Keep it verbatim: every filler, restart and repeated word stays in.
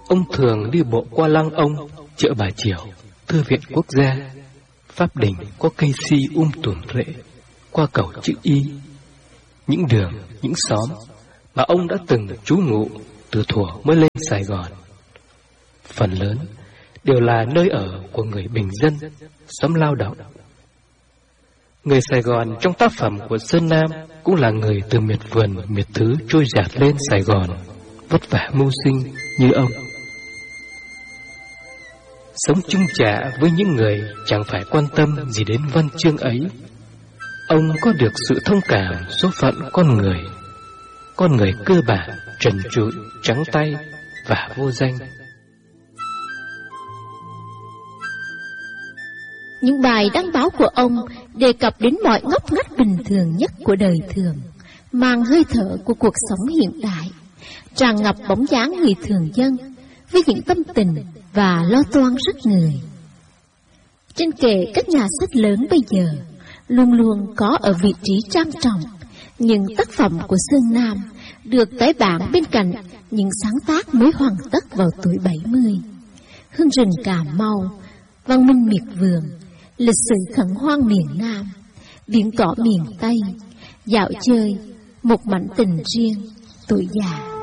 ông thường đi bộ qua Lăng Ông, chợ Bà Chiểu, Thư viện Quốc gia, Pháp Đình có cây si um tùm rễ, qua cầu chữ Y, những đường, những xóm mà ông đã từng trú ngụ từ thuở mới lên Sài Gòn. Phần lớn đều là nơi ở của người bình dân, xóm lao động. Người Sài Gòn trong tác phẩm của Sơn Nam cũng là người từ miệt vườn, miệt thứ trôi dạt lên Sài Gòn, vất vả mưu sinh như ông. Sống chung trả với những người chẳng phải quan tâm gì đến văn chương ấy, ông có được sự thông cảm số phận con người, con người cơ bản, trần trụi, trắng tay và vô danh. Những bài đăng báo của ông đề cập đến mọi ngóc ngách bình thường nhất của đời thường, mang hơi thở của cuộc sống hiện đại, tràn ngập bóng dáng người thường dân với những tâm tình và lo toan rất người. Trên kệ các nhà sách lớn bây giờ luôn luôn có ở vị trí trang trọng những tác phẩm của Sơn Nam được tái bản bên cạnh những sáng tác mới hoàn tất vào tuổi bảy mươi. Hương rừng Cà Mau, văn minh miệt vườn, lịch sử khẩn hoang miền Nam, viễn cỏ miền Tây, dạo chơi, một mảnh tình riêng, tuổi già.